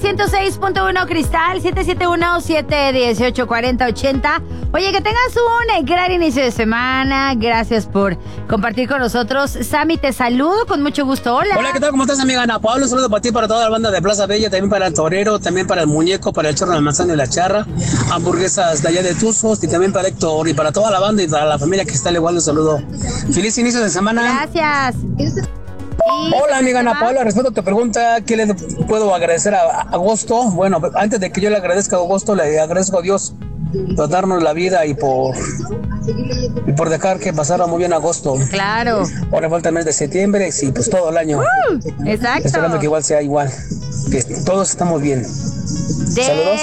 106.1 Cristal, 771-718-4080. Oye, que tengas un gran inicio de semana. Gracias por compartir con nosotros. Sammy, te saludo con mucho gusto. Hola. Hola, ¿qué tal? ¿Cómo estás, amiga Ana Paula? Un saludo para ti, para toda la banda de Plaza Bella, también para el torero, también para el muñeco, para el chorro de manzana y la charra, hamburguesas de allá de Tuzos, y también para Héctor y para toda la banda y para la familia que está al igual. Un saludo. Feliz inicio de semana. Gracias. Hola, amiga Ana Paula, respeto a tu pregunta, ¿qué le puedo agradecer a Agosto? Bueno, antes de que yo le agradezca a Agosto, le agradezco a Dios por darnos la vida y por dejar que pasara muy bien agosto. Claro. Ahora falta el mes de septiembre y sí, pues todo el año. Exacto. Esperando que igual sea igual, que todos estamos bien. Saludos.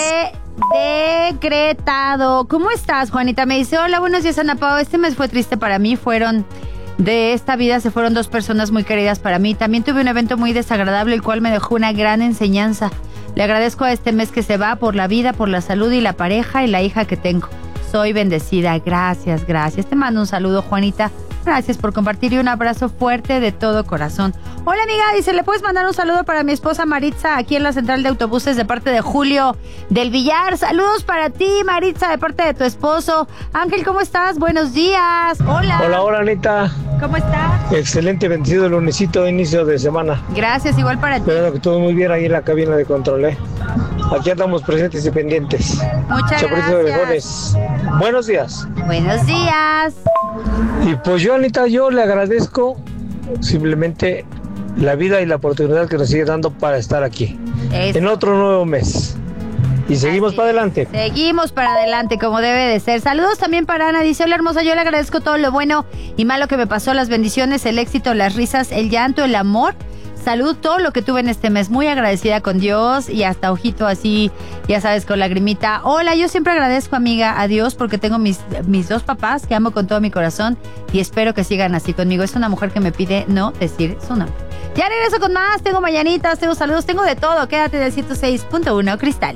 Decretado. ¿Cómo estás, Juanita? Me dice, hola, buenos días, Ana Pao. Este mes fue triste para mí, de esta vida se fueron 2 personas muy queridas para mí. También tuve un evento muy desagradable, el cual me dejó una gran enseñanza. Le agradezco a este mes que se va por la vida, por la salud y la pareja y la hija que tengo. Soy bendecida. Gracias, gracias. Te mando un saludo, Juanita. Gracias por compartir y un abrazo fuerte de todo corazón. Hola, amiga, dice, ¿le puedes mandar un saludo para mi esposa Maritza aquí en la central de autobuses de parte de Julio del Villar? Saludos para ti, Maritza, de parte de tu esposo. Ángel, ¿cómo estás? Buenos días. Hola. Hola, Anita. ¿Cómo estás? Excelente, bendecido el lunesito, inicio de semana. Gracias, igual para ti. Espero que todo muy bien ahí en la cabina de control, Aquí andamos presentes y pendientes. Muchas Chaparrito de gracias. Orejones. Buenos días. Buenos días. Y pues yo, Anita, yo le agradezco simplemente la vida y la oportunidad que nos sigue dando para estar aquí. Eso. En otro nuevo mes. Y seguimos para adelante. Seguimos para adelante, como debe de ser. Saludos también para Ana. Dice, hola, hermosa, yo le agradezco todo lo bueno y malo que me pasó, las bendiciones, el éxito, las risas, el llanto, el amor. Salud, todo lo que tuve en este mes. Muy agradecida con Dios y hasta ojito así, ya sabes, con lagrimita. Hola, yo siempre agradezco, amiga, a Dios porque tengo mis 2 papás que amo con todo mi corazón y espero que sigan así conmigo. Es una mujer que me pide no decir su nombre. Ya regreso con más. Tengo mañanitas, tengo saludos, tengo de todo. Quédate del 106.1 Cristal.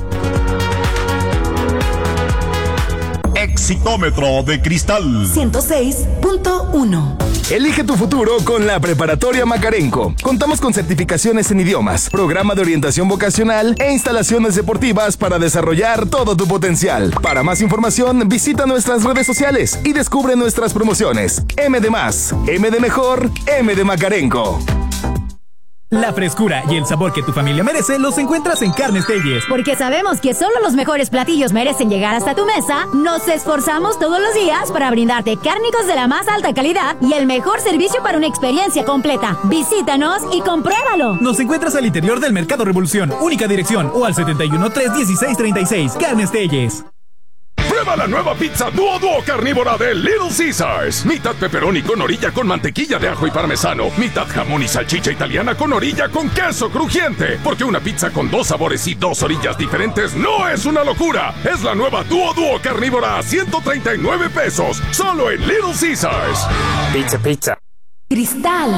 Exitómetro de Cristal 106.1. Elige tu futuro con la Preparatoria Macarenco. Contamos con certificaciones en idiomas, programa de orientación vocacional e instalaciones deportivas para desarrollar todo tu potencial. Para más información, visita nuestras redes sociales y descubre nuestras promociones. M de más, M de mejor, M de Macarenco. La frescura y el sabor que tu familia merece los encuentras en Carnes Telles. Porque sabemos que solo los mejores platillos merecen llegar hasta tu mesa, nos esforzamos todos los días para brindarte cárnicos de la más alta calidad y el mejor servicio para una experiencia completa. Visítanos y compruébalo. Nos encuentras al interior del Mercado Revolución, única dirección, o al 71-316-36. Carnes Telles. Prueba la nueva pizza Duo carnívora de Little Caesars. Mitad pepperoni con orilla con mantequilla de ajo y parmesano. Mitad jamón y salchicha italiana con orilla con queso crujiente. Porque una pizza con 2 sabores y 2 orillas diferentes no es una locura. Es la nueva Duo carnívora a 139 pesos. Solo en Little Caesars. Pizza. Cristal.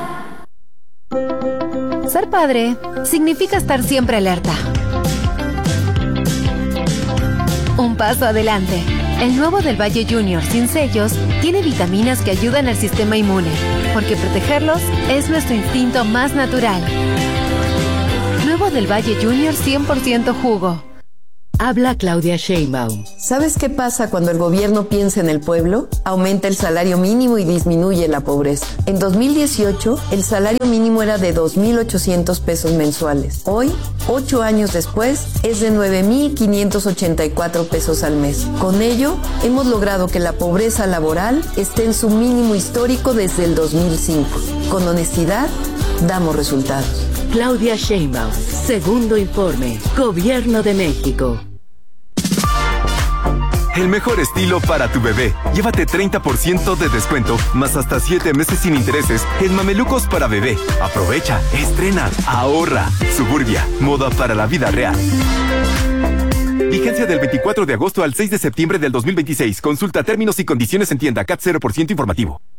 Ser padre significa estar siempre alerta. Un paso adelante. El nuevo del Valle Junior sin sellos tiene vitaminas que ayudan al sistema inmune, porque protegerlos es nuestro instinto más natural. Nuevo del Valle Junior 100% jugo. Habla Claudia Sheinbaum. ¿Sabes qué pasa cuando el gobierno piensa en el pueblo? Aumenta el salario mínimo y disminuye la pobreza. En 2018, el salario mínimo era de 2,800 pesos mensuales. Hoy, 8 años después, es de 9,584 pesos al mes. Con ello, hemos logrado que la pobreza laboral esté en su mínimo histórico desde el 2005. Con honestidad, damos resultados. Claudia Sheinbaum. Segundo informe. Gobierno de México. El mejor estilo para tu bebé. Llévate 30% de descuento, más hasta 7 meses sin intereses en mamelucos para bebé. Aprovecha, estrena, ahorra. Suburbia, moda para la vida real. Vigencia del 24 de agosto al 6 de septiembre del 2026. Consulta términos y condiciones en tienda. CAT 0% informativo.